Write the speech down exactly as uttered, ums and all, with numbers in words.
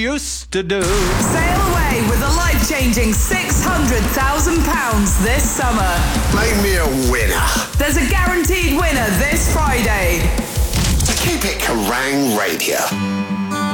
used to do. Sail away with a life-changing six hundred thousand pounds this summer. Make me a winner. There's a guaranteed winner this Friday. Keep it Kerrang Radio.